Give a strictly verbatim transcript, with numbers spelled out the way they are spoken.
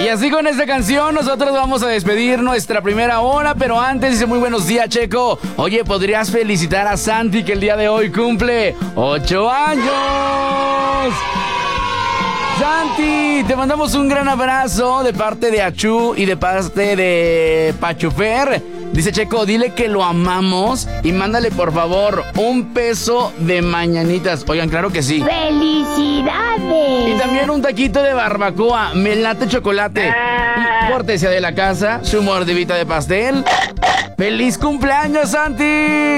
Y así con esta canción nosotros vamos a despedir nuestra primera hora, pero antes dice muy buenos días, Checo. Oye, ¿podrías felicitar a Santi que el día de hoy cumple ocho años? Santi, te mandamos un gran abrazo de parte de Achú y de parte de Pachufer. Dice Checo, dile que lo amamos y mándale por favor un peso de mañanitas. Oigan, claro que sí. ¡Felicidades! Y también un taquito de barbacoa, melate chocolate. Y cortesía de la casa, su mordidita de pastel. ¡Feliz cumpleaños, Santi!